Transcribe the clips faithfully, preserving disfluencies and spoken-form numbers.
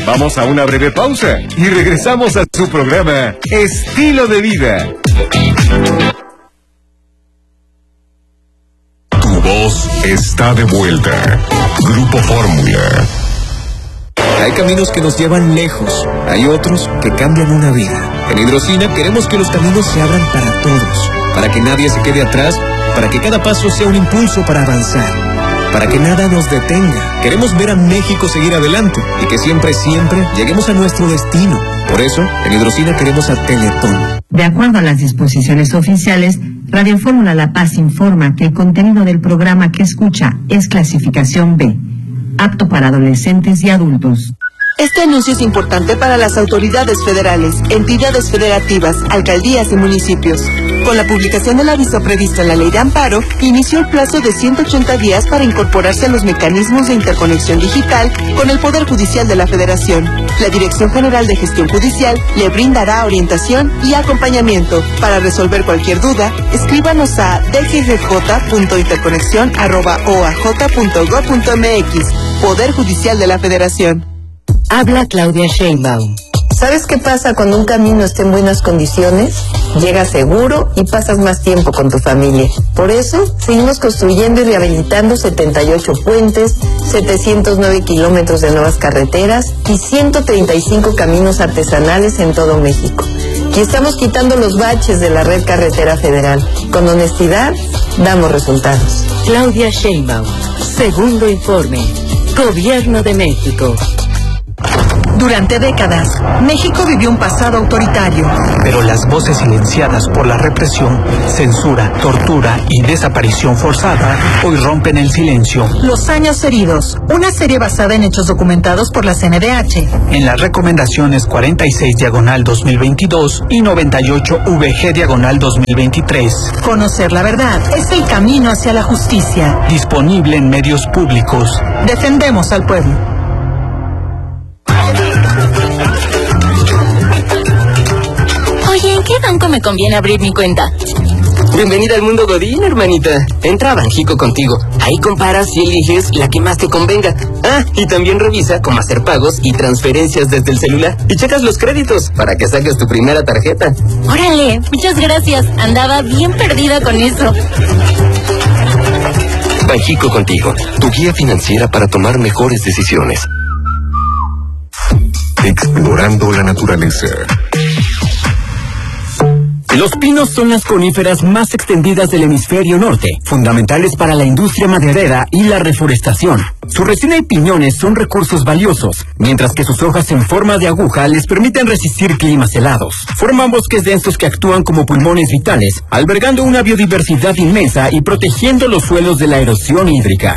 Vamos a una breve pausa y regresamos a su programa Estilo de Vida. Tu voz está de vuelta. Grupo Fórmula. Hay caminos que nos llevan lejos, hay otros que cambian una vida. En Hidrocina queremos que los caminos se abran para todos, para que nadie se quede atrás, para que cada paso sea un impulso para avanzar, para que nada nos detenga. Queremos ver a México seguir adelante y que siempre, siempre lleguemos a nuestro destino. Por eso, en Hidrocina queremos a Teletón. De acuerdo a las disposiciones oficiales, Radio Fórmula La Paz informa que el contenido del programa que escucha es clasificación B, apto para adolescentes y adultos. Este anuncio es importante para las autoridades federales, entidades federativas, alcaldías y municipios. Con la publicación del aviso previsto en la Ley de Amparo, inició el plazo de ciento ochenta días para incorporarse a los mecanismos de interconexión digital con el Poder Judicial de la Federación. La Dirección General de Gestión Judicial le brindará orientación y acompañamiento. Para resolver cualquier duda, escríbanos a d g g j punto interconexión arroba o a j punto gob punto m x. Poder Judicial de la Federación. Habla Claudia Sheinbaum. ¿Sabes qué pasa cuando un camino está en buenas condiciones? Llegas seguro y pasas más tiempo con tu familia. Por eso, seguimos construyendo y rehabilitando setenta y ocho puentes, setecientos nueve kilómetros de nuevas carreteras y ciento treinta y cinco caminos artesanales en todo México. Y estamos quitando los baches de la red carretera federal. Con honestidad, damos resultados. Claudia Sheinbaum. Segundo informe. Gobierno de México. Durante décadas, México vivió un pasado autoritario. Pero las voces silenciadas por la represión, censura, tortura y desaparición forzada hoy rompen el silencio. Los años heridos, una serie basada en hechos documentados por la C N D H. En las recomendaciones cuarenta y seis diagonal dos mil veintidós y noventa y ocho V G diagonal dos mil veintitrés. Conocer la verdad es el camino hacia la justicia. Disponible en medios públicos. Defendemos al pueblo. Oye, ¿en qué banco me conviene abrir mi cuenta? Bienvenida al mundo Godín, hermanita. Entra a Banjico contigo. Ahí comparas y eliges la que más te convenga. Ah, y también revisa cómo hacer pagos y transferencias desde el celular. Y checas los créditos para que saques tu primera tarjeta. Órale, muchas gracias. Andaba bien perdida con eso. Banjico contigo, tu guía financiera para tomar mejores decisiones. Explorando la naturaleza. Los pinos son las coníferas más extendidas del hemisferio norte, fundamentales para la industria maderera y la reforestación. Su resina y piñones son recursos valiosos, mientras que sus hojas en forma de aguja les permiten resistir climas helados. Forman bosques densos que actúan como pulmones vitales, albergando una biodiversidad inmensa y protegiendo los suelos de la erosión hídrica.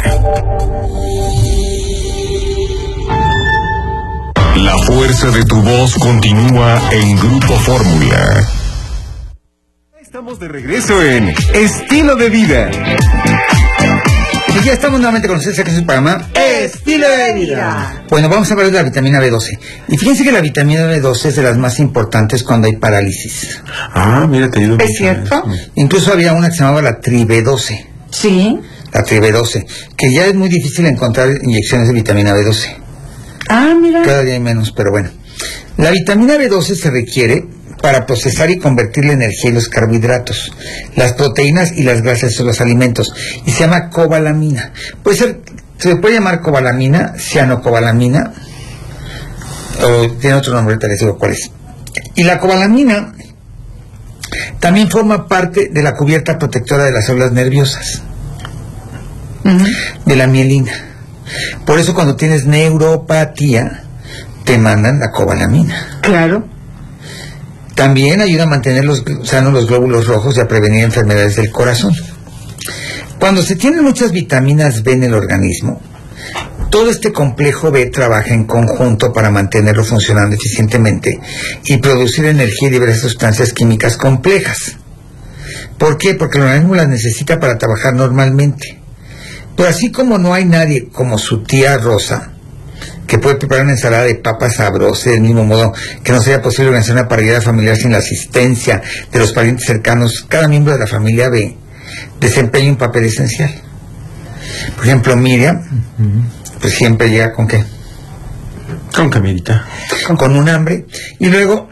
La fuerza de tu voz continúa en Grupo Fórmula. Estamos de regreso en Estilo de Vida. Y ya estamos nuevamente con ustedes aquí en su programa Estilo de Vida. Bueno, vamos a hablar de la vitamina B doce. Y fíjense que la vitamina B doce es de las más importantes cuando hay parálisis. Ah, mira, te digo. ¿Es cierto? Incluso había una que se llamaba la tri B doce. Sí. La tri B doce, que ya es muy difícil encontrar inyecciones de vitamina B doce. Ah, mira. Cada día hay menos, pero bueno. La vitamina B doce se requiere para procesar y convertir la energía y los carbohidratos, las proteínas y las grasas de los alimentos, y se llama cobalamina. Puede ser, se le puede llamar cobalamina, cianocobalamina, o tiene otro nombre, te les digo cuál es. Y la cobalamina también forma parte de la cubierta protectora de las células nerviosas, uh-huh. de la mielina. Por eso cuando tienes neuropatía, te mandan la cobalamina. Claro. También ayuda a mantener los, sanos los glóbulos rojos y a prevenir enfermedades del corazón. Cuando se tienen muchas vitaminas B en el organismo, todo este complejo B trabaja en conjunto para mantenerlo funcionando eficientemente y producir energía y diversas sustancias químicas complejas. ¿Por qué? Porque el organismo las necesita para trabajar normalmente. Pero así como no hay nadie como su tía Rosa, que puede preparar una ensalada de papas sabrosa, del mismo modo que no sería posible organizar una parrillada familiar sin la asistencia de los parientes cercanos, cada miembro de la familia B desempeña un papel esencial. Por ejemplo, Miriam, uh-huh. pues siempre llega con ¿qué? Con camerita. Con, con un hambre. Y luego...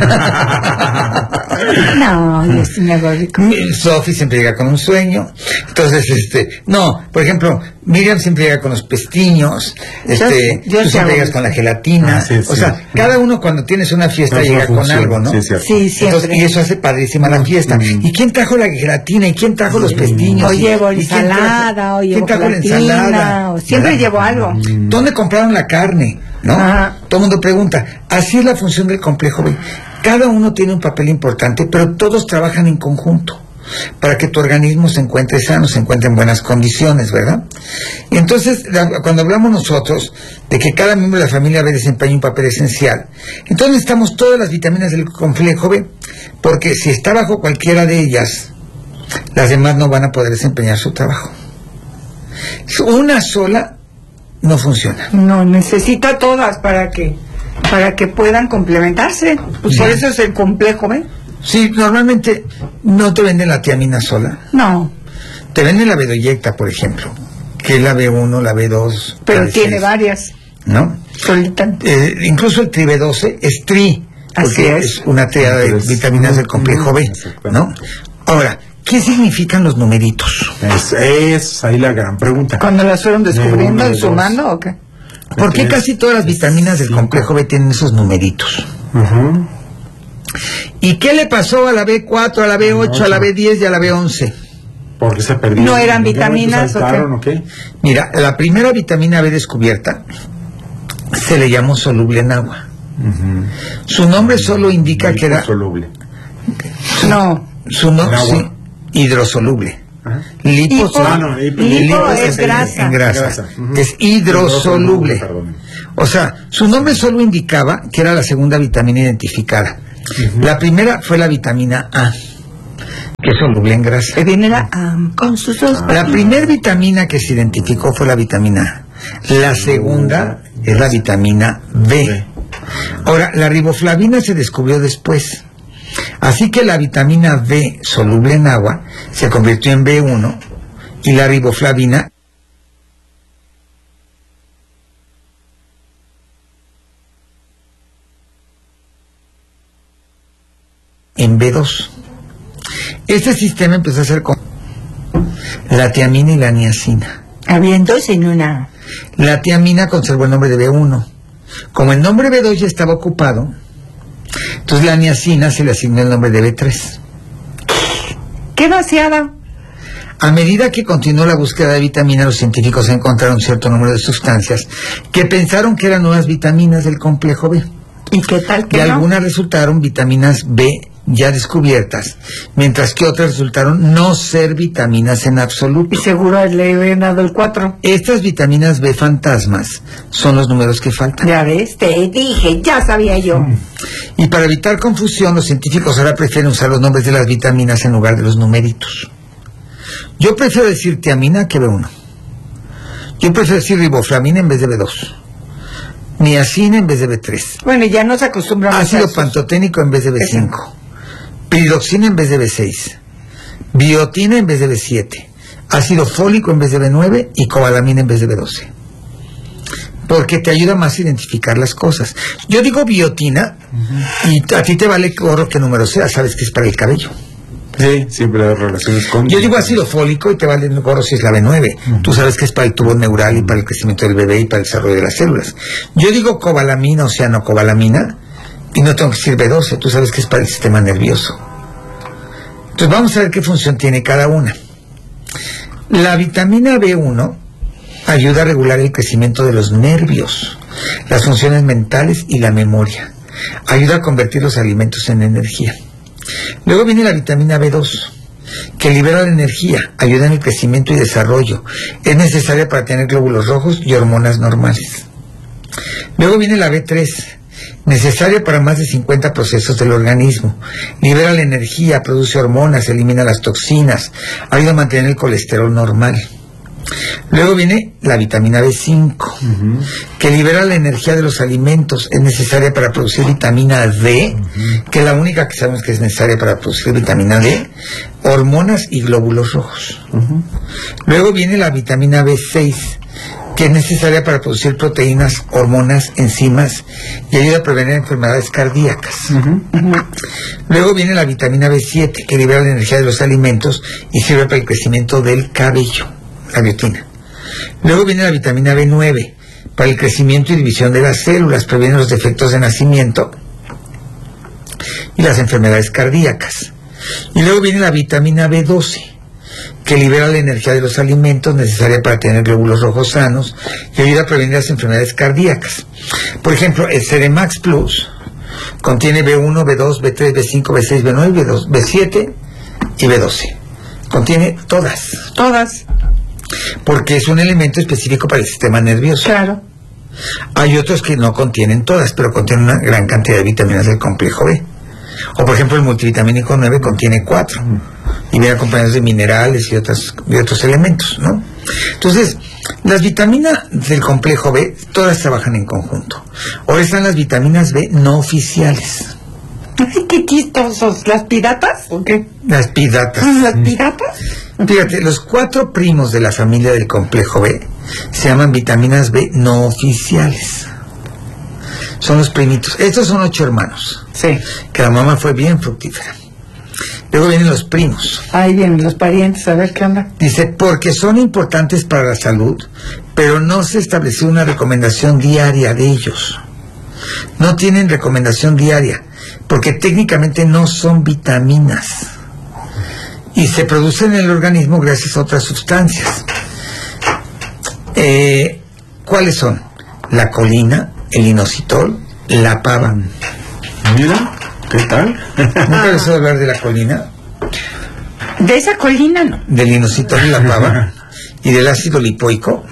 no, yo sí me hago rico. Sophie siempre llega con un sueño. Entonces, este... No, por ejemplo, Miriam siempre llega con los pestiños. Este, yo, yo tú siempre llegas con la gelatina. Ah, sí, sí, o sea, sí. Cada uno cuando tienes una fiesta no, llega con algo, ¿no? Sí, sí, siempre. Entonces, y eso hace padrísima la fiesta. Mm. ¿Y quién trajo la gelatina? ¿Y quién trajo sí. los pestiños? O llevo ensalada, o llevo ¿quién trajo la ensalada? O siempre ¿verdad? Llevo algo. ¿Dónde compraron la carne? ¿No? Ajá. Todo el mundo pregunta. Así es la función del complejo B. Cada uno tiene un papel importante, pero todos trabajan en conjunto para que tu organismo se encuentre sano, se encuentre en buenas condiciones, ¿verdad? Y entonces, cuando hablamos nosotros de que cada miembro de la familia B desempeña un papel esencial, entonces necesitamos todas las vitaminas del complejo B, porque si está bajo cualquiera de ellas, las demás no van a poder desempeñar su trabajo. Una sola no funciona. No, necesita todas para que para que puedan complementarse. Pues sí. Por eso es el complejo, ¿ves? Sí, normalmente no te venden la tiamina sola. No. Te venden la bedoyecta, por ejemplo, que es la B uno, la B dos. Pero tiene varias. ¿No? Solita. Eh, incluso el tri B doce es tri, porque Así es. es una triada de vitaminas del complejo B, ¿no? Ahora, ¿qué significan los numeritos? Es, es ahí la gran pregunta. ¿Cuando las fueron descubriendo y sumando o qué? ¿Por qué casi todas las vitaminas del complejo B tienen esos numeritos? Uh-huh. ¿Y qué le pasó a la B cuatro, a la B ocho, a la B diez y a la B once? Porque se perdieron. ¿No eran vitaminas o qué? Mira, la primera vitamina B descubierta se le llamó soluble en agua. Uh-huh. Su nombre solo indica que era... Soluble. Su, no. Su nombre, sí, hidrosoluble. Liposoluble. No, no, lipo, lipo es, es grasa. En grasa. grasa. Uh-huh. Es hidrosoluble. Perdón. O sea, su nombre solo indicaba que era la segunda vitamina identificada. Uh-huh. La primera fue la vitamina A, que es soluble en grasa. Que viene la A con sus dos. La primera vitamina que se identificó fue la vitamina A. La segunda es la vitamina B. Ahora, la riboflavina se descubrió después. Así que la vitamina B soluble en agua se convirtió en B uno y la riboflavina en B dos. Este sistema empezó a ser con la tiamina y la niacina. Habían dos en una. La tiamina conservó el nombre de B uno. Como el nombre B dos ya estaba ocupado, entonces la niacina se le asignó el nombre de B tres. ¡Qué vaciada! A medida que continuó la búsqueda de vitamina, los científicos encontraron cierto número de sustancias que pensaron que eran nuevas vitaminas del complejo B. ¿Y qué tal que Y no? algunas resultaron vitaminas B ya descubiertas, mientras que otras resultaron no ser vitaminas en absoluto. Y seguro le habían dado el cuatro. Estas vitaminas B fantasmas son los números que faltan. Ya ves, te dije, ya sabía yo. Mm. Y para evitar confusión, los científicos ahora prefieren usar los nombres de las vitaminas en lugar de los numeritos. Yo prefiero decir tiamina que B uno. Yo prefiero decir riboflavina en vez de B dos. Niacina en vez de B tres. Bueno, ya nos acostumbramos Ácido a Ácido pantoténico en vez de B cinco. Piridoxina en vez de B seis. Biotina en vez de B siete. Ácido fólico en vez de B nueve y cobalamina en vez de B doce. Porque te ayuda más a identificar las cosas. Yo digo biotina, uh-huh, y a ti te vale gorro que número sea, sabes que es para el cabello. Sí, siempre hay relaciones con... Yo digo ácido fólico y te vale gorro si es la B nueve. Uh-huh. Tú sabes que es para el tubo neural y para el crecimiento del bebé y para el desarrollo de las células. Yo digo cobalamina o cianocobalamina y no tengo que decir B doce. Tú sabes que es para el sistema nervioso. Entonces vamos a ver qué función tiene cada una. La vitamina B uno ayuda a regular el crecimiento de los nervios, las funciones mentales y la memoria. Ayuda a convertir los alimentos en energía. Luego viene la vitamina B dos, que libera la energía, ayuda en el crecimiento y desarrollo. Es necesaria para tener glóbulos rojos y hormonas normales. Luego viene la B tres, necesaria para más de cincuenta procesos del organismo. Libera la energía, produce hormonas, elimina las toxinas, ayuda a mantener el colesterol normal. Luego viene la vitamina B cinco, uh-huh, que libera la energía de los alimentos. Es necesaria para producir vitamina D, uh-huh, que es la única que sabemos que es necesaria para producir vitamina D, hormonas y glóbulos rojos. Uh-huh. Luego viene la vitamina B seis, que es necesaria para producir proteínas, hormonas, enzimas y ayuda a prevenir enfermedades cardíacas. Uh-huh. Uh-huh. Luego viene la vitamina B siete, que libera la energía de los alimentos y sirve para el crecimiento del cabello, la biotina. Luego viene la vitamina B nueve, para el crecimiento y división de las células, previene los defectos de nacimiento y las enfermedades cardíacas. Y luego viene la vitamina B doce, que libera la energía de los alimentos necesaria para tener glóbulos rojos sanos y ayuda a prevenir las enfermedades cardíacas. Por ejemplo, el Ceremax Plus contiene B uno, B dos, B tres, B cinco, B seis, B nueve, B dos, B siete y B doce. Contiene todas. Todas. Porque es un elemento específico para el sistema nervioso. Claro. Hay otros que no contienen todas, pero contienen una gran cantidad de vitaminas del complejo B. O por ejemplo el multivitamínico nueve contiene cuatro y viene acompañado de minerales y otros, y otros elementos, ¿no? Entonces, las vitaminas del complejo B todas trabajan en conjunto. Ahora están las vitaminas B no oficiales. Ay, qué chistosos. ¿Las piratas o qué? Las piratas. ¿Las piratas? Fíjate, los cuatro primos de la familia del complejo B se llaman vitaminas B no oficiales. Son los primitos. Estos son ocho hermanos. Sí. Que la mamá fue bien fructífera. Luego vienen los primos. Ahí vienen los parientes, a ver qué onda. Dice, porque son importantes para la salud, pero no se estableció una recomendación diaria de ellos. No tienen recomendación diaria, porque técnicamente no son vitaminas. Y se producen en el organismo gracias a otras sustancias. Eh, ¿Cuáles son? La colina, el inositol, la pava. Mira, ¿qué tal? ¿Nunca les oído hablar de la colina? De esa colina no. Del inositol y la pava. ¿Y del ácido lipoico?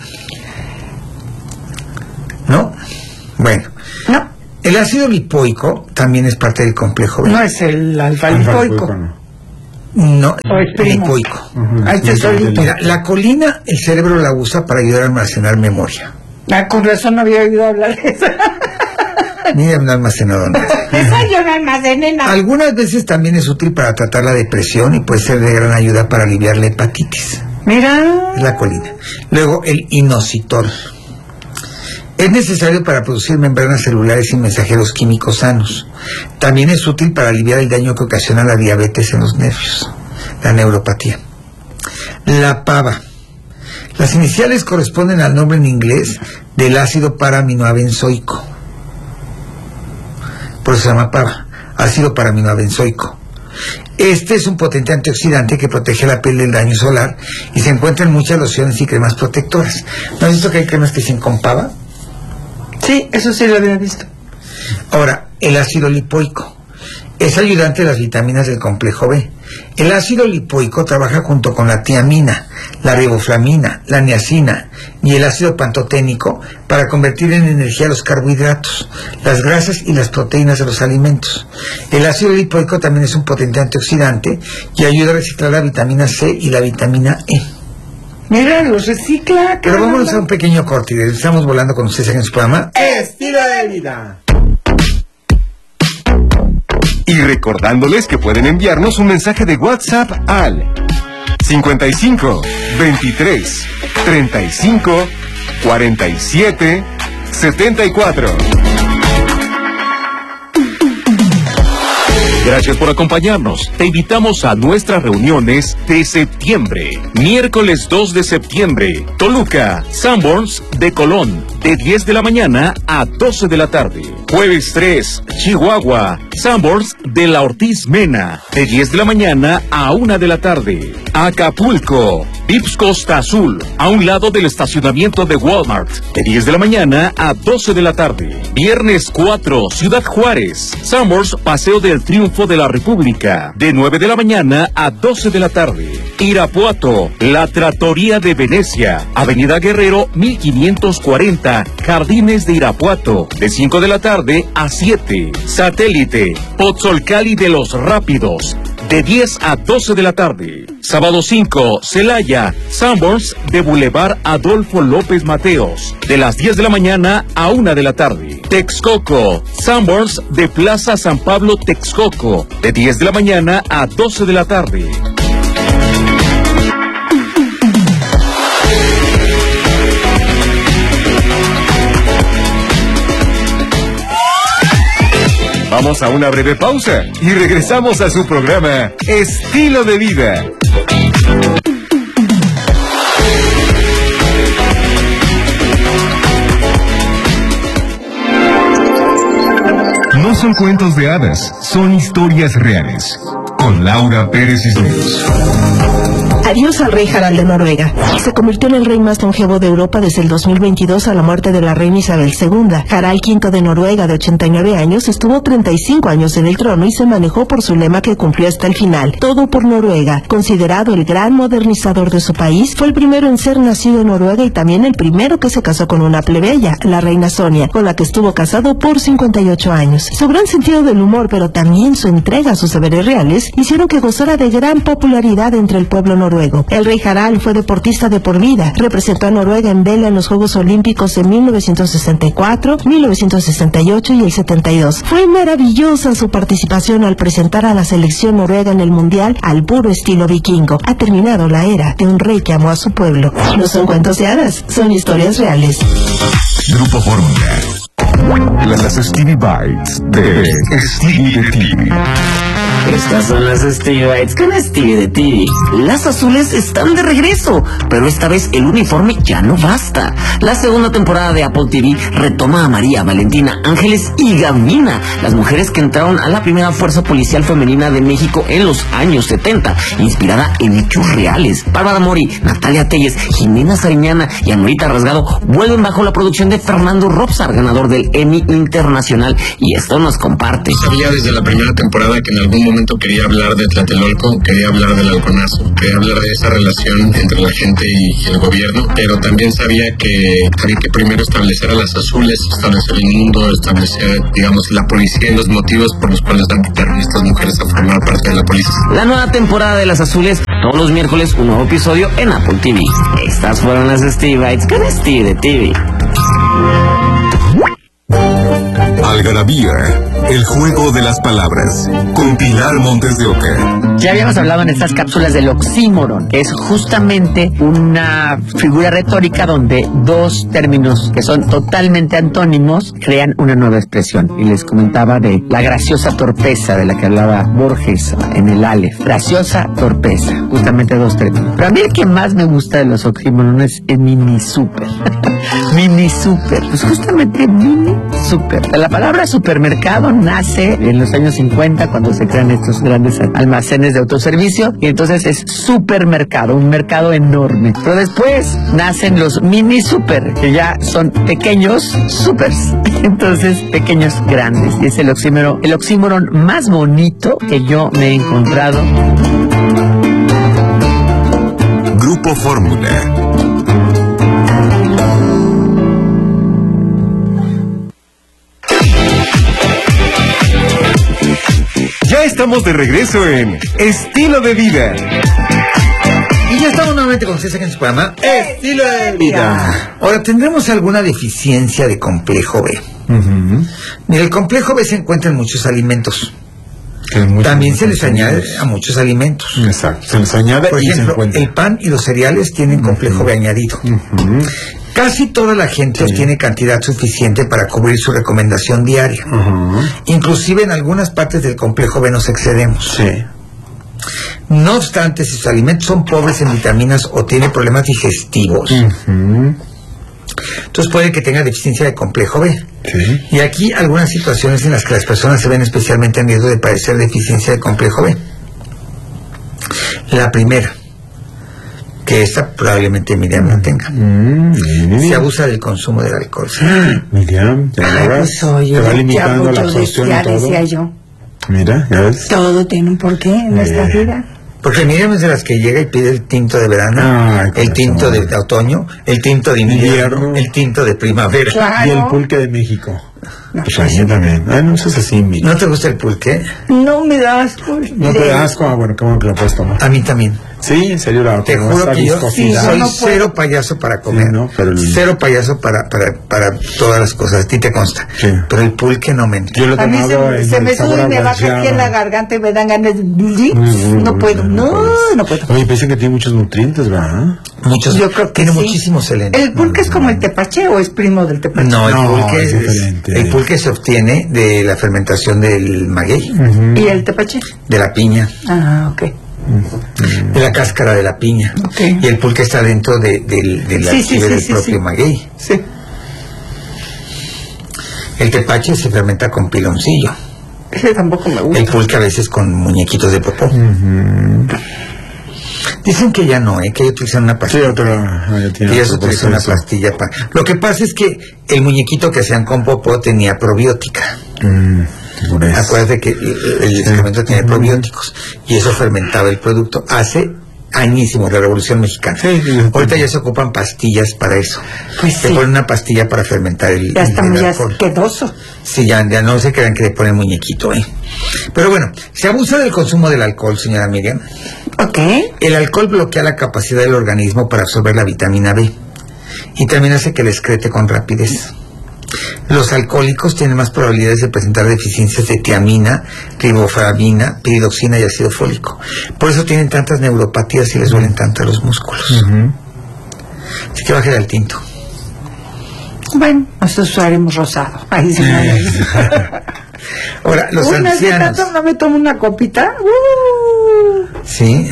¿No? Bueno. No. El ácido lipoico también es parte del complejo B. No es el alfa-lipoico. No. No, el lipoico. Uh-huh. Ahí te solito. Mira, la colina, el cerebro la usa para ayudar a almacenar memoria. Ah, con razón no había oído hablar de eso. Mira, un almacenador. Esa yo no almacené nada. Algunas veces también es útil para tratar la depresión y puede ser de gran ayuda para aliviar la hepatitis. Mira. Es la colina. Luego, el inositol. Es necesario para producir membranas celulares y mensajeros químicos sanos. También es útil para aliviar el daño que ocasiona la diabetes en los nervios, la neuropatía. La pava. Las iniciales corresponden al nombre en inglés del ácido paraminoabenzoico. Por eso se llama pava, ácido paraminoabenzoico. Este es un potente antioxidante que protege la piel del daño solar y se encuentra en muchas lociones y cremas protectoras. ¿No has visto que hay cremas que dicen con pava? Sí, eso sí lo había visto. Ahora, el ácido lipoico es ayudante de las vitaminas del complejo B. El ácido lipoico trabaja junto con la tiamina, la riboflavina, la niacina y el ácido pantoténico para convertir en energía los carbohidratos, las grasas y las proteínas de los alimentos. El ácido lipoico también es un potente antioxidante y ayuda a reciclar la vitamina C y la vitamina E. Mira, los recicla. Pero vámonos a un pequeño corte y estamos volando con ustedes en su programa Estilo de Vida. Y recordándoles que pueden enviarnos un mensaje de WhatsApp al cincuenta y cinco, veintitrés, treinta y cinco, cuarenta y siete, setenta y cuatro. Gracias por acompañarnos. Te invitamos a nuestras reuniones de septiembre. Miércoles dos de septiembre, Toluca, Sanborns de Colón, de diez de la mañana a doce de la tarde. Jueves tres, Chihuahua, Sanborns de la Ortiz Mena, de diez de la mañana a una de la tarde. Acapulco, Vips Costa Azul, a un lado del estacionamiento de Walmart, de diez de la mañana a doce de la tarde. Viernes cuatro, Ciudad Juárez, Sanborns Paseo del Triunfo de la República, de nueve de la mañana a doce de la tarde. Irapuato, La Trattoria de Venecia, Avenida Guerrero mil quinientos cuarenta, Jardines de Irapuato, de cinco de la tarde a siete. Satélite, Pozzolcali de los Rápidos, de diez a doce de la tarde. Sábado cinco, Celaya, Sanborns de Boulevard Adolfo López Mateos, de las diez de la mañana a una de la tarde. Texcoco, Sanborns de Plaza San Pablo Texcoco, de diez de la mañana a doce de la tarde. Vamos a una breve pausa y regresamos a su programa Estilo de Vida. No son cuentos de hadas, son historias reales. Con Laura Pérez Cisneros. Adiós al rey Harald de Noruega. Se convirtió en el rey más longevo de Europa desde el dos mil veintidós a la muerte de la reina Isabel segunda. Harald quinto de Noruega, de ochenta y nueve años, estuvo treinta y cinco años en el trono y se manejó por su lema que cumplió hasta el final: todo por Noruega. Considerado el gran modernizador de su país, fue el primero en ser nacido en Noruega y también el primero que se casó con una plebeya, la reina Sonia, con la que estuvo casado por cincuenta y ocho años. Su gran sentido del humor, pero también su entrega a sus deberes reales, hicieron que gozara de gran popularidad entre el pueblo noruego. El rey Harald fue deportista de por vida. Representó a Noruega en vela en los Juegos Olímpicos de mil novecientos sesenta y cuatro, mil novecientos sesenta y ocho y el setenta y dos. Fue maravillosa su participación al presentar a la selección noruega en el Mundial al puro estilo vikingo. Ha terminado la era de un rey que amó a su pueblo. No son cuentos de hadas, son historias reales. Grupo Fórmula. Las Stevie Bites de Stevie de T V. Estas son las Stevie Bites con Stevie de T V. Las azules están de regreso, pero esta vez el uniforme ya no basta. La segunda temporada de Apple T V retoma a María, Valentina, Ángeles y Gabina, las mujeres que entraron a la primera fuerza policial femenina de México en los años setenta, inspirada en hechos reales. Bárbara Mori, Natalia Telles, Jimena Sariñana y Anorita Rasgado vuelven bajo la producción de Fernando Robsar, ganador del Emmy Internacional, y esto nos comparte. Sabía desde la primera temporada que en algún momento quería hablar de Tlatelolco, quería hablar del halconazo, quería hablar de esa relación entre la gente y el gobierno, pero también sabía que había que primero establecer a las azules, establecer el mundo, establecer, digamos, la policía y los motivos por los cuales dan a estas mujeres a formar parte de la policía. La nueva temporada de Las Azules, todos los miércoles un nuevo episodio en Apple T V. Estas fueron las Stevie Bites con Stevie de T V. Algarabía, el juego de las palabras, con Pilar Montes de Oca. Ya habíamos hablado en estas cápsulas del oxímoron, que es justamente una figura retórica donde dos términos que son totalmente antónimos crean una nueva expresión. Y les comentaba de la graciosa torpeza de la que hablaba Borges en el Aleph. Graciosa torpeza, justamente dos términos. Pero a mí el que más me gusta de los oxímorones es mini super. Mini super, pues justamente mini super. La palabra supermercado nace en los años cincuenta cuando se crean estos grandes almacenes de autoservicio y entonces es supermercado, un mercado enorme. Pero después nacen los mini super, que ya son pequeños supers, entonces pequeños grandes. Y es el oxímoron, el oxímoron más bonito que yo me he encontrado. Grupo Fórmula. Ya estamos de regreso en Estilo de Vida. Y ya estamos nuevamente con ustedes aquí en su programa Estilo de Vida. Ahora, ¿tendremos alguna deficiencia de complejo B? Uh-huh. Mira, el complejo B se encuentra en muchos alimentos. También se les añade a muchos alimentos. Exacto, se les añade. Por y ejemplo, se encuentra. El pan y los cereales tienen complejo uh-huh. B añadido. Uh-huh. Casi toda la gente sí. tiene cantidad suficiente para cubrir su recomendación diaria. Uh-huh. Inclusive en algunas partes del complejo B nos excedemos. Sí. No obstante, si sus alimentos son pobres en vitaminas o tiene problemas digestivos, uh-huh. entonces puede que tenga deficiencia de complejo B. Sí. Y aquí algunas situaciones en las que las personas se ven especialmente en riesgo de padecer deficiencia de complejo B. La primera, que esta probablemente Miriam la tenga. Mm, se abusa del consumo del alcohol. ¿Sí? Miriam, ya Ay, pues, oye, te va limitando ya, la absorción ya y todo. decía yo. Mira, ya ves. Todo tiene un porqué en esta vida. Porque Miriam es de las que llega y pide el tinto de verano, Ay, el tinto de, de otoño, el tinto de invierno, invierno, el tinto de primavera. Claro. Y el pulque de México. No, pues a mí también. Ay, no seas así, Miriam. ¿No te gusta el pulque? No me da asco. ¿No te da asco? Ah, bueno, ¿cómo que lo puedes tomar? A mí también. Sí, en serio, la Te juro que yo sí, soy no cero payaso para comer, sí, no, pero el... cero payaso para, para, para todas las cosas, a ti te consta, sí. Pero el pulque no me entra. Yo lo a mí se, se me sube y me baja aquí en la garganta y me dan ganas de... Mm, no puedo, no, no puedo. Oye, piensan que tiene muchos nutrientes, ¿verdad? Muchos, yo creo que tiene sí. muchísimo seleno. ¿El pulque no, es como no. el tepache o es primo del tepache? No, el no, pulque es, es el pulque se obtiene de la fermentación del maguey. Uh-huh. ¿Y el tepache? De la piña. Ah, ok. De la cáscara de la piña. Okay. Y el pulque está dentro de, de, de la sí, sí, sí, del sí, propio sí. maguey. Sí. El tepache se fermenta con piloncillo. Ese tampoco me gusta. El pulque a veces con muñequitos de popó. Uh-huh. Dicen que ya no, ¿eh? Que ya utilizan una pastilla. Sí, pero ya que ya se utiliza una pastilla para... Lo que pasa es que el muñequito que hacían con popó tenía probiótica. Mm. Acuérdate que el, el excremento tiene probióticos y eso fermentaba el producto hace añísimos, la Revolución Mexicana. Sí, sí, sí. Ahorita ya se ocupan pastillas para eso. Pues te sí. ponen una pastilla para fermentar el, ya está el muy alcohol. asqueroso. Sí, ya, ya no se crean que le ponen muñequito, ¿eh? Pero bueno, se abusa del consumo del alcohol, señora Miriam. Ok. El alcohol bloquea la capacidad del organismo para absorber la vitamina B y también hace que le excrete con rapidez. Los alcohólicos tienen más probabilidades de presentar deficiencias de tiamina, riboflavina, piridoxina y ácido fólico. Por eso tienen tantas neuropatías y les duelen tanto los músculos. Uh-huh. Así que bájale al tinto. Bueno, nosotros usaremos rosado. Ahí sí. Ahora, los Uy, ancianos... ¿no, no me tomo una copita? Uh. Sí.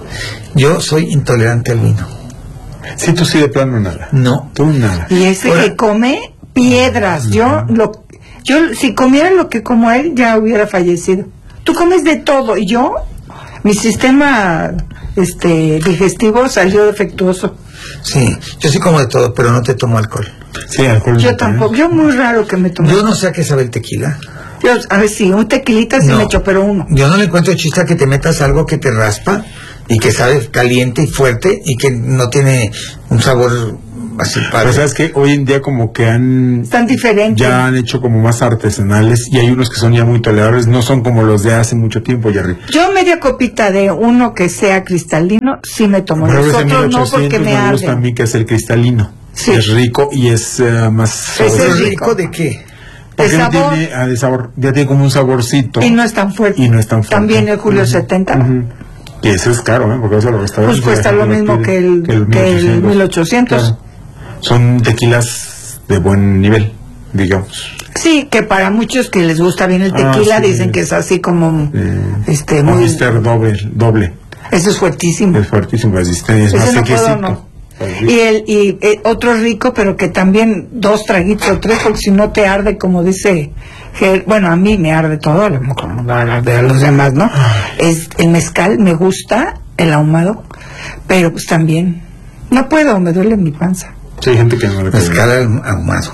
Yo soy intolerante al vino. Sí, tú sí de plano nada. No. Tú nada. Y ese Ahora, que come... piedras, yo lo yo si comiera lo que como él ya hubiera fallecido. Tú comes de todo y yo mi sistema este digestivo salió defectuoso. Sí, yo sí como de todo, pero no te tomo alcohol. Sí, alcohol. Yo no tampoco, yo muy raro que me tomo. Yo no sé a qué sabe el tequila. Yo, a ver, sí, un tequilita sí no, me echo, pero uno. Yo no le encuentro chiste a que te metas algo que te raspa y que sabe caliente y fuerte y que no tiene un sabor así padre. Pero sabes que hoy en día como que han... Están diferentes. Ya han hecho como más artesanales y hay unos que son ya muy tolerables, no son como los de hace mucho tiempo, Jerry. Yo media copita de uno que sea cristalino, sí me tomo. Pero los otros no porque me, me gusta a mí que es el cristalino. Sí. Es rico y es uh, más... ¿Es rico. rico de qué? Porque de sabor. Tiene, ah, de sabor, ya tiene como un saborcito. Y no es tan fuerte. Y no es tan fuerte. También el Julio uh-huh. setenta. Uh-huh. Y ese es caro, ¿eh? Porque eso lo restaurantes... Pues cuesta lo mismo que el, que el, que el mil ochocientos. Claro. Son tequilas de buen nivel, digamos. Sí, que para muchos que les gusta bien el tequila ah, sí, dicen que es así como eh, este muy mister doble, doble. Eso es fuertísimo. Es fuertísimo, es, es más no puedo, no. Y el y eh, otro rico, pero que también dos traguitos o tres, porque si no te arde, como dice, que, bueno, a mí me arde todo, como de los demás, ¿no? Es el mezcal, me gusta el ahumado, pero pues también no puedo, me duele mi panza. Sí, hay gente que no le puede. Mezcal ahumado.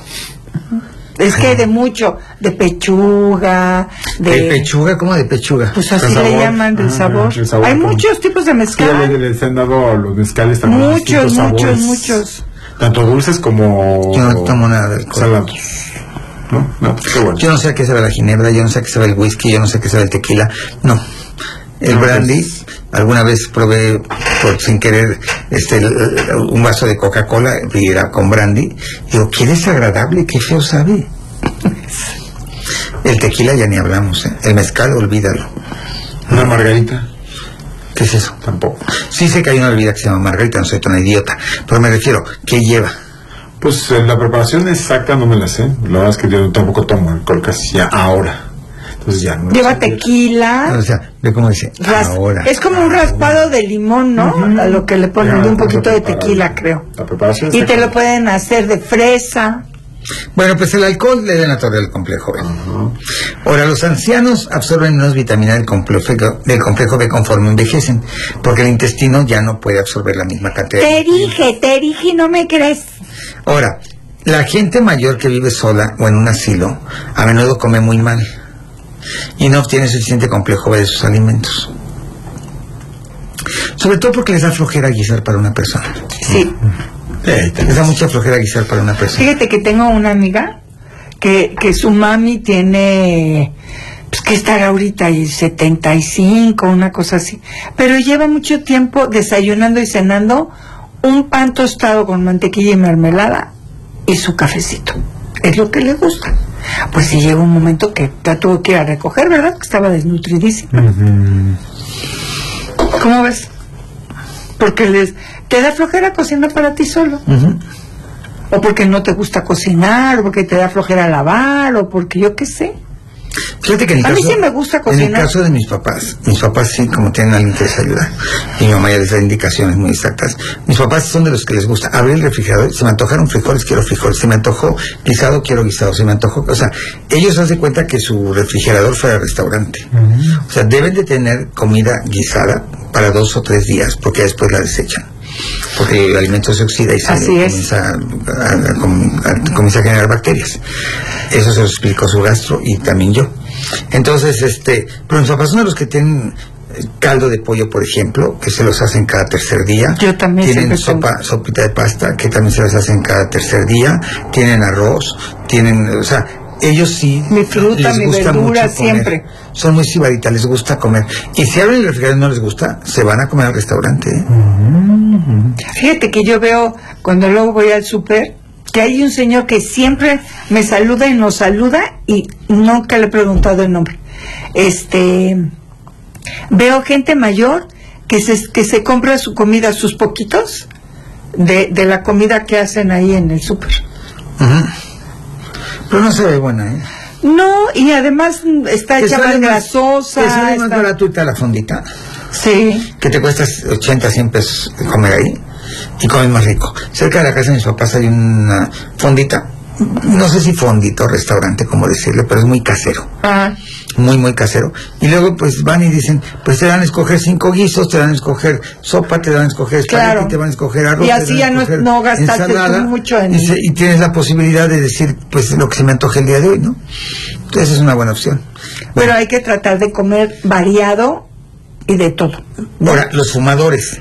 Es que de mucho, de pechuga, de... ¿De pechuga? ¿Cómo de pechuga? Pues así le llaman, del ah, sabor. sabor. Hay como... muchos tipos de mezcal. Sí, les han dado los mezcales también. Muchos, muchos, muchos. Tanto dulces como... Yo no tomo nada de alcohol. Salados. ¿No? No, pues qué bueno. Yo no sé a qué sabe la ginebra, yo no sé a qué sabe el whisky, yo no sé a qué sabe el tequila. No. El no, brandy, pues... alguna vez probé por sin querer este un vaso de Coca-Cola y era con brandy. Digo, qué desagradable, qué feo sabe. El tequila ya ni hablamos, ¿eh? El mezcal, olvídalo. ¿Una margarita? ¿Qué es eso? Tampoco. Sí sé que hay una bebida que se llama margarita, no soy tan idiota, pero me refiero, ¿qué lleva? Pues eh, la preparación exacta no me la sé. La verdad es que yo tampoco tomo alcohol casi ya ahora. Entonces ya no lleva tequila. O sea, ve cómo dice, Ras ahora. Es como un raspado de limón, ¿no? Uh-huh. A lo que le ponen de un poquito de tequila, creo. La preparación y te lo pueden hacer de fresa. Bueno, pues el alcohol le da todo el complejo B. Uh-huh. Ahora, los ancianos absorben menos vitamina del complejo, del complejo B conforme envejecen, porque el intestino ya no puede absorber la misma cantidad. Te dije, te dije, no me crees. Ahora, la gente mayor que vive sola o en un asilo, a menudo come muy mal y no obtiene suficiente complejo B de sus alimentos. Sobre todo porque les da flojera guisar para una persona. Sí. Eh, les da mucha flojera guisar para una persona. Fíjate que tengo una amiga que, que su mami tiene pues que estar ahorita y setenta y cinco, una cosa así. Pero lleva mucho tiempo desayunando y cenando un pan tostado con mantequilla y mermelada y su cafecito. Es lo que le gusta. Pues sí llegó un momento que la tuvo que ir a recoger, ¿verdad? Que estaba desnutridísima. Uh-huh. ¿Cómo ves? Porque les te da flojera cocinar para ti solo. Uh-huh. O porque no te gusta cocinar, o porque te da flojera lavar, o porque yo qué sé. Fíjate que en el a caso, mí sí me gusta cocinar. En el caso de mis papás, mis papás sí, como tienen a alguien que les ayuda, mi mamá ya les da indicaciones muy exactas. Mis papás son de los que les gusta abrir el refrigerador, se me antojaron frijoles, quiero frijoles, se me antojó guisado, quiero guisado, se me antojó, o sea, ellos hacen cuenta que su refrigerador fuera restaurante. Uh-huh. O sea, deben de tener comida guisada para dos o tres días, porque después la desechan. Porque el alimento se oxida y se comienza a, a, a, comienza a generar bacterias. Eso se lo explicó su gastro y también yo. Entonces, este, pero mis papás son de los que tienen caldo de pollo, por ejemplo, que se los hacen cada tercer día. Yo también. Tienen sopa, sopita de pasta, que también se los hacen cada tercer día. Tienen arroz, tienen, o sea, ellos sí. Mi fruta, les mi gusta verdura, mucho comer. siempre. Son muy sibaritas, les gusta comer. Y si abren el refrigerador y no les gusta, se van a comer al restaurante. ¿eh? Mm-hmm. Fíjate que yo veo, cuando luego voy al súper, que hay un señor que siempre me saluda y nos saluda y nunca le he preguntado el nombre. Este, veo gente mayor que se, que se compra su comida, sus poquitos, de, de la comida que hacen ahí en el súper. Uh-huh. Pero no se ve buena, ¿eh? No, y además está hecha más grasosa. ¿Te sale más está... gratuita la fondita? Sí. Que te cuesta ochenta, cien pesos comer ahí y comes más rico. Cerca de la casa de mis papás hay una fondita, no sé si fondito o restaurante, como decirle, pero es muy casero. Ah. Muy, muy casero. Y luego pues van y dicen, pues te dan a escoger cinco guisos, te dan a escoger sopa, te dan a escoger espagueti, claro. Te van a escoger arroz. Y así ya no, no gastaste tú mucho en... Y, se, y tienes la posibilidad de decir, pues lo que se me antoje el día de hoy, ¿no? Entonces es una buena opción. Pero bueno, hay que tratar de comer variado y de todo, ¿no? Ahora, los fumadores.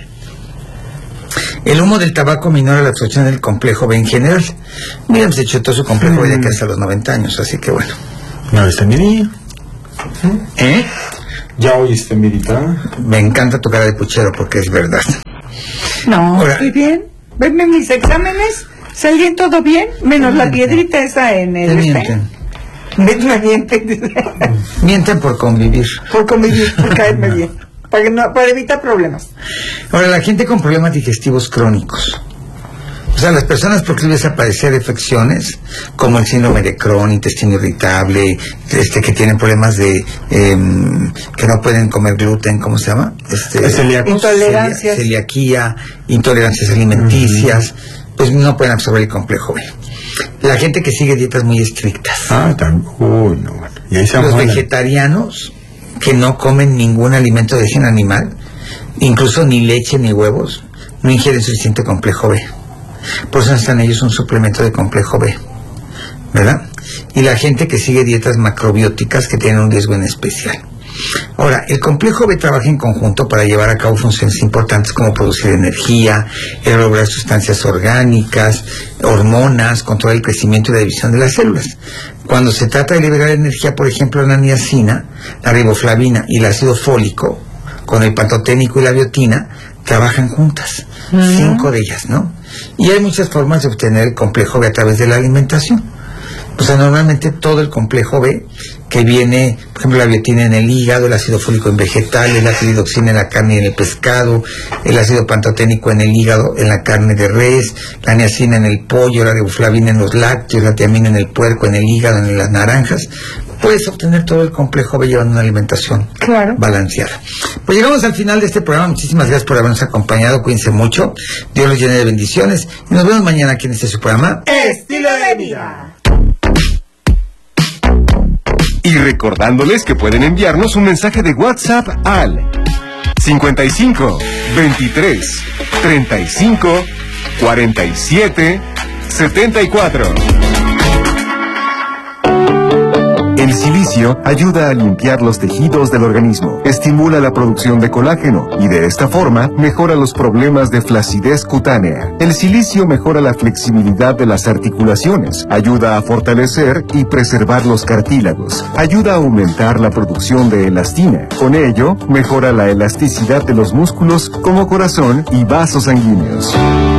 El humo del tabaco minora la absorción del complejo B en general. Mira, se echó todo su complejo B mm. ya que hasta los noventa años, así que bueno. ¿No viste mi niño? ¿Eh? ¿Ya oíste, Mirita? Me encanta tu cara de puchero porque es verdad. No, ahora, estoy bien. Venme mis exámenes, salían todo bien, menos la piedrita esa en el... Te mienten. Me mienten. Mienten por convivir. Por convivir, por caerme bien. Para, no, para evitar problemas. Ahora, la gente con problemas digestivos crónicos. O sea, las personas proclives a padecer afecciones como el síndrome de Crohn, intestino irritable, este que tienen problemas de eh, que no pueden comer gluten, ¿cómo se llama? Este, intolerancias, celiaquía, intolerancias alimenticias, uh-huh. pues no pueden absorber el complejo B. La gente que sigue dietas muy estrictas. Ah, tan, uy, no. Y ahí se Los vegetarianos que no comen ningún alimento de origen animal, incluso ni leche ni huevos, no ingieren suficiente complejo B. Por eso necesitan ellos un suplemento de complejo B, ¿verdad? Y la gente que sigue dietas macrobióticas que tienen un riesgo en especial. Ahora, el complejo B trabaja en conjunto para llevar a cabo funciones importantes como producir energía, elaborar sustancias orgánicas, hormonas, controlar el crecimiento y la división de las células. Cuando se trata de liberar energía, por ejemplo, la niacina, la riboflavina y el ácido fólico, con el pantoténico y la biotina, trabajan juntas. Uh-huh. Cinco de ellas, ¿no? Y hay muchas formas de obtener el complejo B a través de la alimentación. O sea, normalmente todo el complejo B que viene, por ejemplo, la biotina en el hígado, el ácido fólico en vegetales, la piridoxina en la carne y en el pescado, el ácido pantoténico en el hígado, en la carne de res, la niacina en el pollo, la riboflavina en los lácteos, la tiamina en el puerco, en el hígado, en las naranjas. Puedes obtener todo el complejo B llevando una alimentación claro. balanceada. Pues llegamos al final de este programa. Muchísimas gracias por habernos acompañado. Cuídense mucho. Dios los llene de bendiciones. Y nos vemos mañana aquí en este su programa Estilo de Vida. Y recordándoles que pueden enviarnos un mensaje de WhatsApp al cincuenta y cinco, veintitrés, treinta y cinco, cuarenta y siete, setenta y cuatro. El silicio ayuda a limpiar los tejidos del organismo, estimula la producción de colágeno y de esta forma mejora los problemas de flacidez cutánea. El silicio mejora la flexibilidad de las articulaciones, ayuda a fortalecer y preservar los cartílagos, ayuda a aumentar la producción de elastina. Con ello, mejora la elasticidad de los músculos como corazón y vasos sanguíneos.